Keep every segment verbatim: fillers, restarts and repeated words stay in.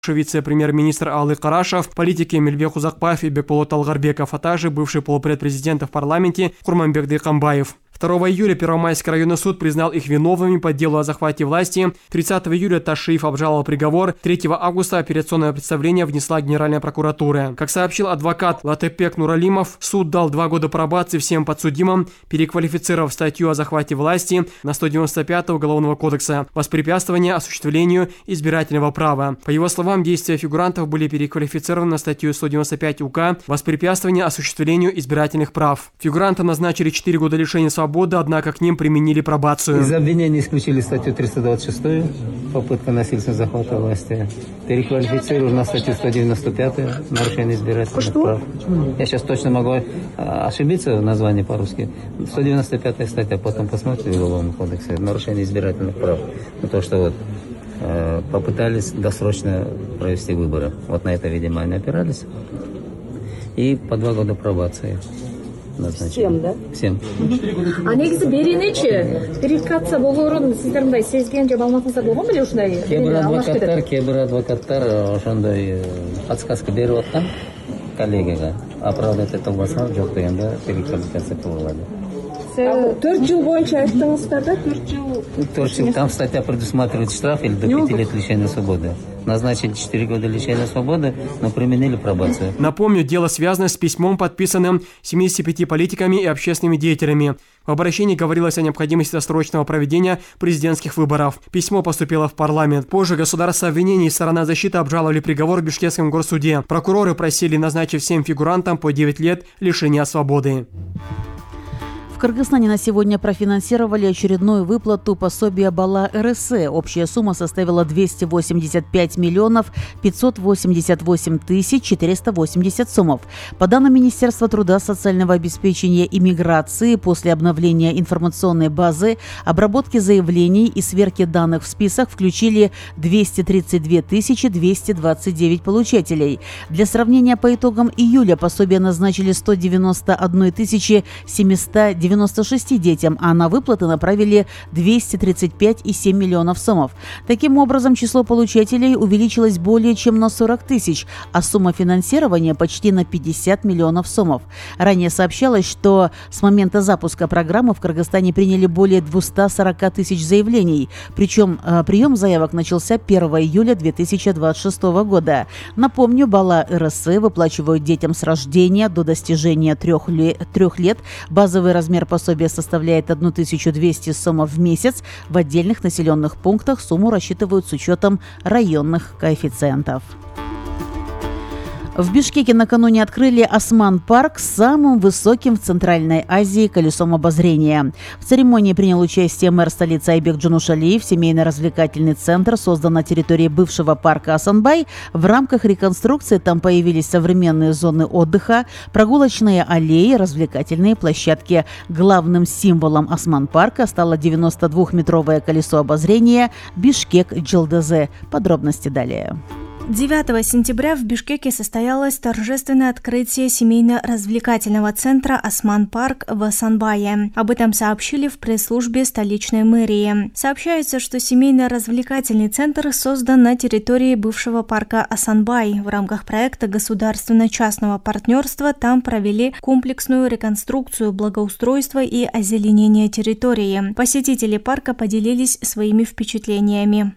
вице-премьер-министр Алы Карашев, политики Мельбек Узакбаев и Бекболот Алгарбеков, а также бывший полупред президента в парламенте Курманбек Дыйкамбаев. второго июля Первомайский районный суд признал их виновными по делу о захвате власти. тридцатого июля Ташиев обжаловал приговор. третьего августа апелляционное представление внесла Генеральная прокуратура. Как сообщил адвокат Латепек Нуралимов, суд дал два года пробации всем подсудимым, переквалифицировав статью о захвате власти на сто девяносто пятый Уголовного кодекса «Воспрепятствование осуществлению избирательного права». По его словам, действия фигурантов были переквалифицированы на статью сто девяносто пять УК «Воспрепятствование осуществлению избирательных прав». Фигурантам назначили четыре года лишения свободы, однако к ним применили пробацию. Из обвинения исключили статью триста двадцать шесть, попытка насильственного захвата власти. Переквалифицировали на статью сто девяносто пять, нарушение избирательных Что? прав. Я сейчас точно могу ошибиться в названии по-русски. сто девяносто пятая статья, потом посмотрите в Уголовном кодексе, нарушение избирательных прав. То, что вот э, попытались досрочно провести выборы. Вот на это, видимо, они опирались. И по два года пробации. Всем, да? Всем. А негізі беренечі, перекатса болуырын сіздер мындай сезген же балматыңыздар болған беле ушундай? Кейбір адвокаттар, кейбір адвокаттар ошондой подсказка берип аткан коллегаға. Оправдать это болбаса, жок дегенде переквалификация кылынады. төрт жыл боюнча айттыңыздар да, төрт жыл. төрт жыл, там статья предусматривает штраф или до пяти лет лишения свободы. Назначили четыре года лишения свободы, но применили пробацию. Напомню, дело связано с письмом, подписанным семьюдесятью пятью политиками и общественными деятелями. В обращении говорилось о необходимости досрочного проведения президентских выборов. Письмо поступило в парламент. Позже государство обвинений и сторона защиты обжаловали приговор в Бишкекском горсуде. Прокуроры просили назначить всем фигурантам по девять лет лишения свободы. В Кыргызстане на сегодня профинансировали очередную выплату пособия Бала РС. Общая сумма составила двести восемьдесят пять миллионов пятьсот восемьдесят восемь тысяч четыреста восемьдесят сомов. По данным Министерства труда, социального обеспечения и миграции, после обновления информационной базы, обработки заявлений и сверки данных в список включили двести тридцать две тысячи двести двадцать девять получателей. Для сравнения, по итогам июля пособие назначили сто девяносто одна тысяча семьсот девяносто шесть детям, а на выплаты направили двести тридцать пять и семь миллионов сомов. Таким образом, число получателей увеличилось более чем на сорок тысяч, а сумма финансирования почти на пятьдесят миллионов сомов. Ранее сообщалось, что с момента запуска программы в Кыргызстане приняли более двухсот сорока тысяч заявлений, причем э, прием заявок начался первого июля две тысячи двадцать шестого года. Напомню, Бала РС выплачивают детям с рождения до достижения трех, ле- трех лет. Базовый размер пособие составляет тысячу двести сомов в месяц. В отдельных населенных пунктах сумму рассчитывают с учетом районных коэффициентов. В Бишкеке накануне открыли Осман-парк с самым высоким в Центральной Азии колесом обозрения. В церемонии принял участие мэр столицы Айбек Джунушалиев. Семейно-развлекательный центр создан на территории бывшего парка Асанбай. В рамках реконструкции там появились современные зоны отдыха, прогулочные аллеи, развлекательные площадки. Главным символом Осман-парка стало девяностодвухметровое колесо обозрения Бишкек-Джилдезе. Подробности далее. девятого сентября в Бишкеке состоялось торжественное открытие семейно-развлекательного центра «Осман-парк» в Асанбае. Об этом сообщили в пресс-службе столичной мэрии. Сообщается, что семейно-развлекательный центр создан на территории бывшего парка Асанбай. В рамках проекта государственно-частного партнерства там провели комплексную реконструкцию, благоустройство и озеленение территории. Посетители парка поделились своими впечатлениями.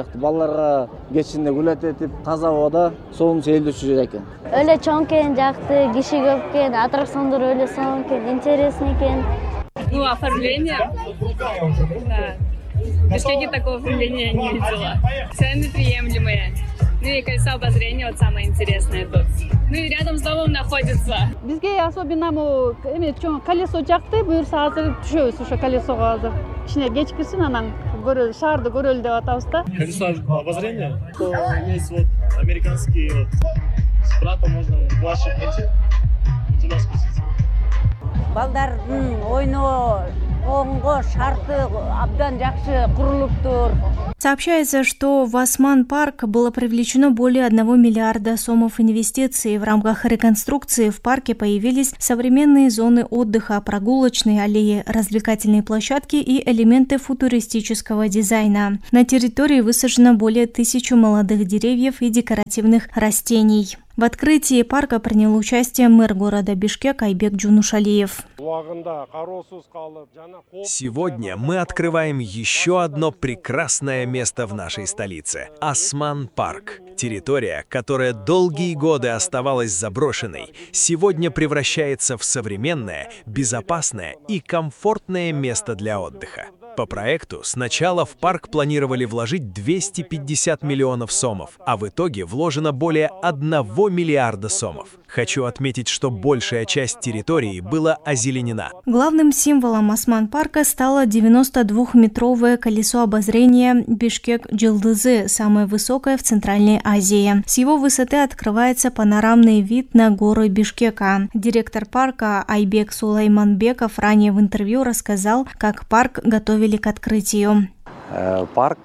Таза вода, соң сейілдіші жүр екен. Өлі чоң кен, жақты, киши көп кен, аттракциондар өлі соң кен, интересный кен. Ну, оформление. Да. В Бишкеке такого оформления не видела. Цены приемлемые. Ну и колесо обозрения вот самое интересное тут. Ну и рядом с домом находится. Бизге особенно колесо жақты, бұйырса азыр түшөбүз ошо колесого азыр. Кичине кечкирсин анан шаарды көрөлү деп атабыз да. Колесо обозрения. Есть вот американский вот брата можно плащик найти. Туда спуститься. Балдардын ойноо Сообщается, что в Осман-парк было привлечено более одного миллиарда сомов инвестиций. В рамках реконструкции в парке появились современные зоны отдыха, прогулочные аллеи, развлекательные площадки и элементы футуристического дизайна. На территории высажено более тысячи молодых деревьев и декоративных растений. В открытии парка принял участие мэр города Бишкек Айбек Джунушалиев. Сегодня мы открываем еще одно прекрасное место в нашей столице – Осман-парк. Территория, которая долгие годы оставалась заброшенной, сегодня превращается в современное, безопасное и комфортное место для отдыха. По проекту сначала в парк планировали вложить двести пятьдесят миллионов сомов, а в итоге вложено более одного миллиарда сомов. Хочу отметить, что большая часть территории была озеленена. Главным символом Осман-парка стало девяностодвухметровое колесо обозрения Бишкек-Джилдызы, самое высокое в Центральной Азии. С его высоты открывается панорамный вид на горы Бишкека. Директор парка Айбек Сулайманбеков ранее в интервью рассказал, как парк готовили к открытию. Парк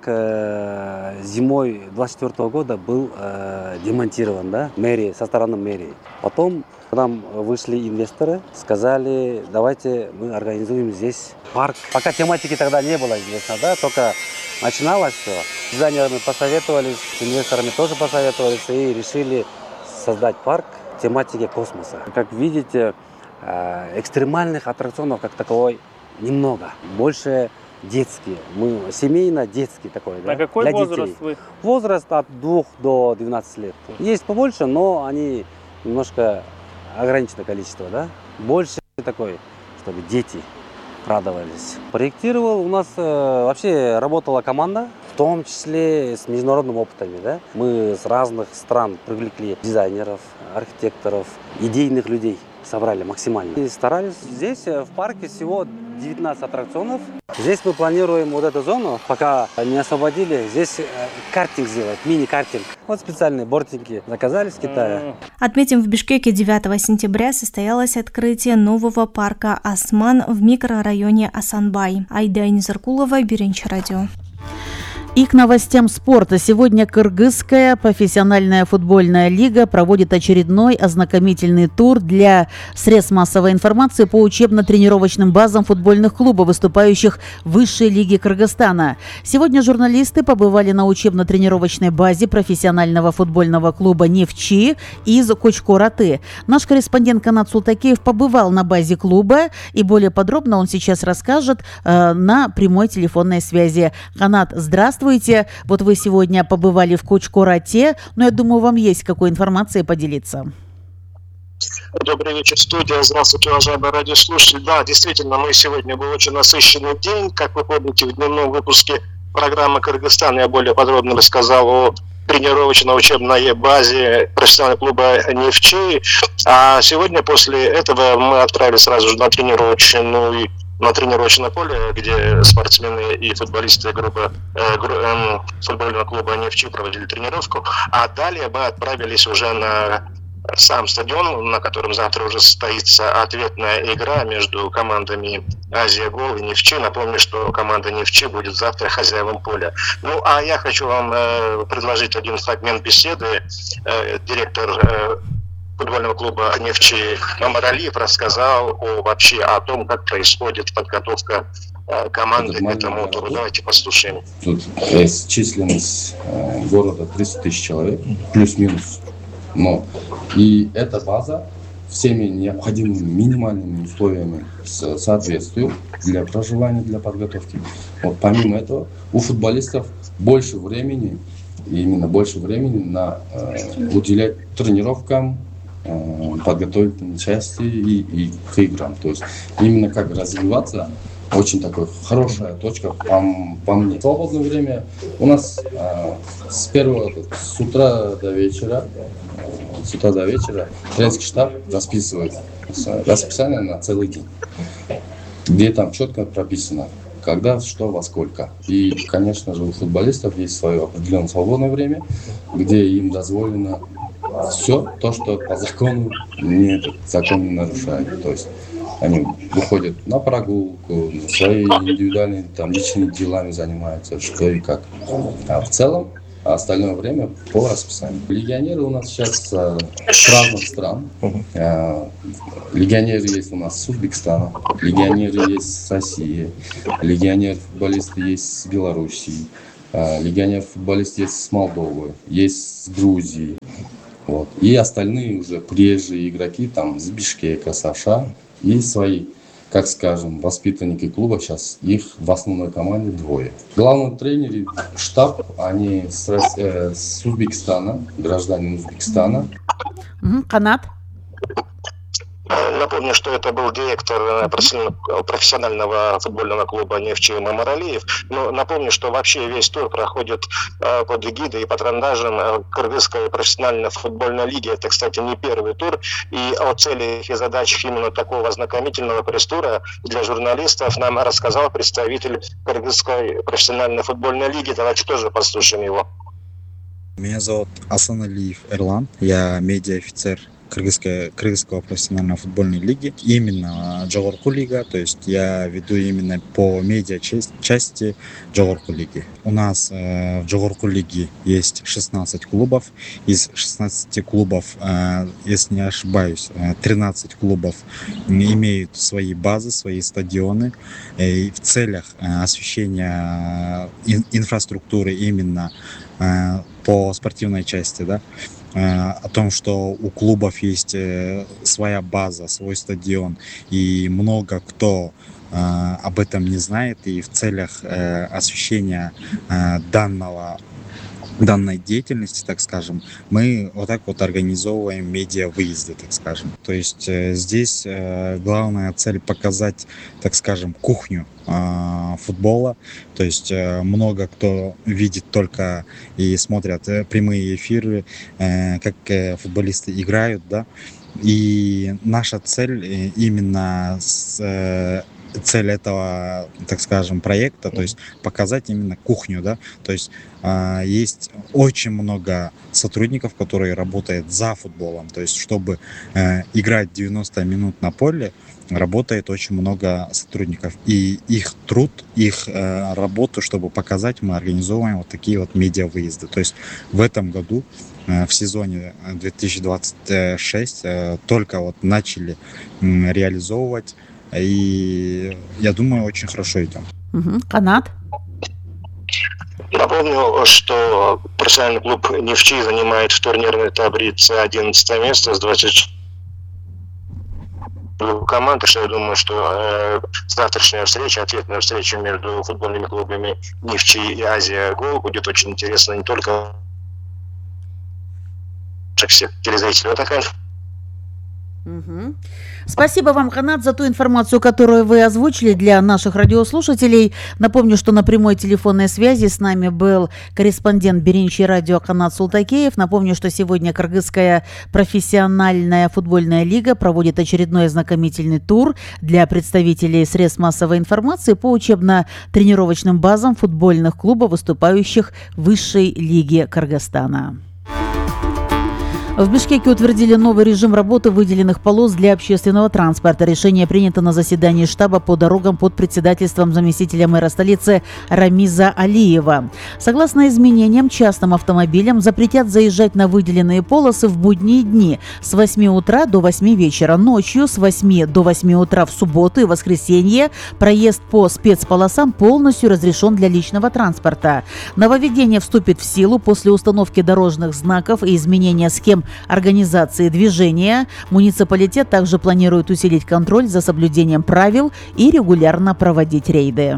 э, зимой двадцать четвёртого года был э, демонтирован, да, мэрии, со стороны мэрии. Потом к нам вышли инвесторы, сказали, давайте мы организуем здесь парк. Пока тематики тогда не было известно, да, только начиналось все. С дизайнерами посоветовались, с инвесторами тоже посоветовались и решили создать парк тематики космоса. Как видите, э, экстремальных аттракционов как таковой немного, больше детские. Мы семейно-детский такой, да? На какой для возраст детей. вы? Возраст от двух до двенадцати лет. Есть побольше, но они немножко ограниченное количество, да? Больше такой, чтобы дети радовались. Проектировал у нас э, вообще работала команда, в том числе с международным опытом, да? Мы с разных стран привлекли дизайнеров, архитекторов, идейных людей. Собрали максимально. И старались. Здесь в парке всего девятнадцать аттракционов. Здесь мы планируем вот эту зону, пока не освободили, здесь картинг сделать, мини-картинг. Вот специальные бортики заказали с Китая. Отметим, в Бишкеке девятого сентября состоялось открытие нового парка «Осман» в микрорайоне Асанбай. Айда Низаркулова, Биринч радио. И к новостям спорта. Сегодня Кыргызская профессиональная футбольная лига проводит очередной ознакомительный тур для средств массовой информации по учебно-тренировочным базам футбольных клубов, выступающих в высшей лиге Кыргызстана. Сегодня журналисты побывали на учебно-тренировочной базе профессионального футбольного клуба «Нефчи» из Кочкор-Аты. Наш корреспондент Канат Султакеев побывал на базе клуба, и более подробно он сейчас расскажет э, на прямой телефонной связи. Канат, здравствуйте. Здравствуйте. Вот вы сегодня побывали в Кочкор-Ате, но я думаю, вам есть какой информацией поделиться. Добрый вечер, студия. Здравствуйте, уважаемые радиослушатели. Да, действительно, мы сегодня был очень насыщенный день. Как вы помните, в дневном выпуске программы «Кыргызстан» я более подробно рассказал о тренировочно-учебной базе профессионального клуба «Нефчи». А сегодня после этого мы отправились сразу же на тренировочную на тренировочное поле, где спортсмены и футболисты группы э, гру, э, футбольного клуба «Нефчи» проводили тренировку. А далее мы отправились уже на сам стадион, на котором завтра уже состоится ответная игра между командами «Азия Гол» и «Нефчи». Напомню, что команда «Нефчи» будет завтра хозяевам поля. Ну, а я хочу вам э, предложить один фрагмент беседы. Э, директор э, футбольного клуба «Нефчи» Мамар Алиев рассказал о, вообще о том, как происходит подготовка э, команды к этому туру. Давайте послушаем. Тут есть численность э, города тридцать тысяч человек, плюс-минус. Но и эта база всеми необходимыми минимальными условиями соответствует для проживания, для подготовки. Вот помимо этого у футболистов больше времени, именно больше времени на э, уделять тренировкам, подготовительной части и, и к играм. То есть именно как развиваться, очень такая хорошая точка по, по мне. В свободное время у нас э, с первого, с утра до вечера, э, с утра до вечера тренерский штаб расписывает расписание на целый день, где там четко прописано, когда, что, во сколько. И, конечно же, у футболистов есть свое определенное свободное время, где им дозволено все то, что по закону не, закон не нарушает. То есть Они выходят на прогулку, свои индивидуальные там, личными делами занимаются, что и как. А в целом, а остальное время по расписанию. Легионеры у нас сейчас а, с разных стран. А, легионеры есть у нас с Узбекистана, легионеры есть с России, легионеры-футболисты есть с Белоруссии, а, легионеры-футболисты есть с Молдовы, есть с Грузии. Вот. И остальные уже приезжие игроки там с Бишкека, с Аша и свои, как скажем, воспитанники клуба сейчас, их в основной команде двое. Главный тренер, штаб, они с, э, с Узбекистана, граждане Узбекистана. Угу. Канат? Напомню, что это был директор профессионального футбольного клуба «Нефчи» Мамаралиев. Но напомню, что вообще весь тур проходит под эгидой и патронажем Кыргызской профессиональной футбольной лиги. Это, кстати, не первый тур. И о целях и задачах именно такого ознакомительного пресс-тура для журналистов нам рассказал представитель Кыргызской профессиональной футбольной лиги. Давайте тоже послушаем его. Меня зовут Асаналиев Эрлан. Я медиа-офицер Кыргызской, Кыргызского профессиональной футбольной лиги, именно Джогорку лига, то есть я веду именно по медиа части Джогорку лиги. У нас э, в Джогорку лиге есть шестнадцать клубов, из шестнадцати клубов, э, если не ошибаюсь, тринадцать клубов имеют свои базы, свои стадионы, и в целях э, освещения э, ин- инфраструктуры именно э, по спортивной части, да, о том, что у клубов есть своя база, свой стадион, и много кто об этом не знает, и в целях освещения данного данной деятельности, так скажем, мы вот так вот организовываем медиа-выезды, так скажем. То есть э, здесь э, главная цель показать, так скажем, кухню э, футбола. То есть э, много кто видит только и смотрят э, прямые эфиры, э, как э, футболисты играют, да. И наша цель э, именно с э, цель этого, так скажем, проекта, то есть показать именно кухню, да, то есть э, есть очень много сотрудников, которые работают за футболом, то есть чтобы э, играть девяносто минут на поле, работает очень много сотрудников, и их труд, их э, работу, чтобы показать, мы организовываем вот такие вот медиа-выезды, то есть в этом году э, в сезоне две тысячи двадцать шесть э, только вот начали э, реализовывать. И я думаю, очень хорошо идем. Угу. Канат? Напомню, что профессиональный клуб «Нефчи» занимает в турнирной таблице одиннадцатое место с двадцать команд. Что я думаю, что э, завтрашняя встреча, ответная встреча между футбольными клубами «Нефчи» и «Азия Гол» будет очень интересна не только всех телезрителей. Вот такая. Угу. Спасибо вам, Канат, за ту информацию, которую вы озвучили для наших радиослушателей. Напомню, что на прямой телефонной связи с нами был корреспондент Беренчи радио Канат Султакеев. Напомню, что сегодня Кыргызская профессиональная футбольная лига проводит очередной ознакомительный тур для представителей средств массовой информации по учебно-тренировочным базам футбольных клубов, выступающих в высшей лиге Кыргызстана. В Бишкеке утвердили новый режим работы выделенных полос для общественного транспорта. Решение принято на заседании штаба по дорогам под председательством заместителя мэра столицы Рамиза Алиева. Согласно изменениям, частным автомобилям запретят заезжать на выделенные полосы в будние дни с восьми утра до восьми вечера, ночью с восьми до восьми утра в субботу и воскресенье. Проезд по спецполосам полностью разрешен для личного транспорта. Нововведение вступит в силу после установки дорожных знаков и изменения схем организации движения. Муниципалитет также планирует усилить контроль за соблюдением правил и регулярно проводить рейды.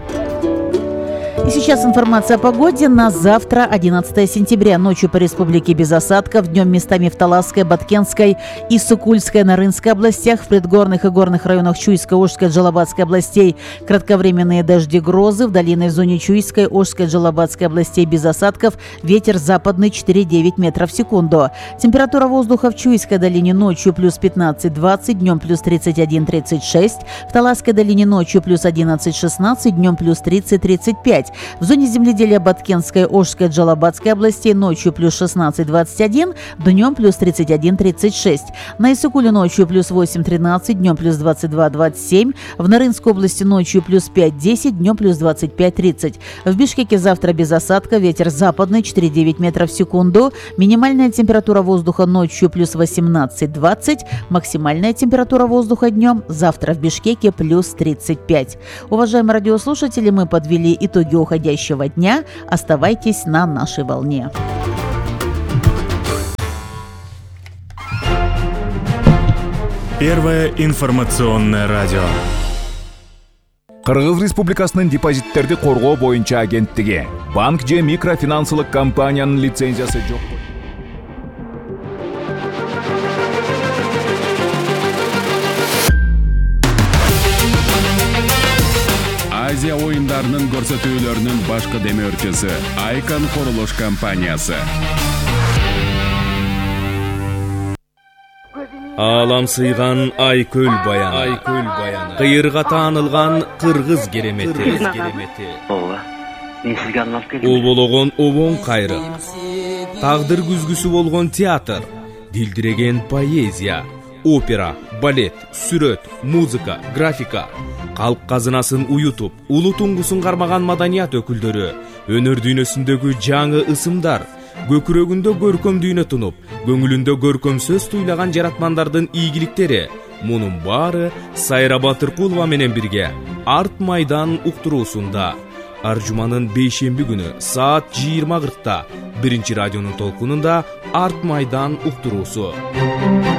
И сейчас информация о погоде на завтра, одиннадцатое сентября. Ночью по республике без осадков, днем местами в Таласской, Баткенской и Сукульской, Нарынской областях, в предгорных и горных районах Чуйской, Ошской, Джалабадской областей кратковременные дожди, грозы, в долинной зоне Чуйской, Ошской, Джалабадской областей без осадков, ветер западный четыре-девять метров в секунду. Температура воздуха в Чуйской долине ночью плюс пятнадцать-двадцать, днем плюс тридцать один-тридцать шесть, в Таласской долине ночью плюс одиннадцать-шестнадцать, днем плюс тридцать-тридцать пять. В зоне земледелия Баткенской, Ожской, Джалабадской областей ночью плюс шестнадцать двадцать один, днем плюс тридцать один тридцать шесть. На Иссыкуле ночью плюс восемь тринадцать, днем плюс двадцать два двадцать семь. В Нарынской области ночью плюс пять десять, днем плюс двадцать пять тридцать. В Бишкеке завтра без осадка, ветер западный четыре девять метров в секунду. Минимальная температура воздуха ночью плюс восемнадцать двадцать, максимальная температура воздуха днем завтра в Бишкеке плюс тридцать пять. Уважаемые радиослушатели, мы подвели итоги уходящего дня. Оставайтесь на нашей волне. Первое информационное радио. Кыргыз Республикасынын депозиттерди коргоо боюнча агенттиги банк же микрофинансылык компаниянын лицензиясы жок. Азия оюндарынын көрсөтүүлөрүнүн башкы демөөрчүсү Айкон Курулуш компаниясы. Алам сыйган Айкөл баяны, Айкөл баяны. Кыйырга таанылган кыргыз керемети. Обологон обон кайры. Тагдыр күзгүсү болгон театр, дилдиреген поэзия, опера, балет, сүрөт, музыка, графика, калк казынасын уютуп, улуу туңгусун кармаган маданият өкүлдөрү, өнөр дүйнөсүндөгү жаңы ысымдар, көкүрөгүндө көркөм дүйнө тунуп, көңүлүндө көркөм сөз туйлаган жаратмандардын ийгиликтери, мунун баары Сайра Батыркулова менен бирге Арт Майдан уктуруусунда Аржуманын бейшемби күнү саат жыйырма кыркта биринчи радионун толкунунда Арт Майдан уктуруусу.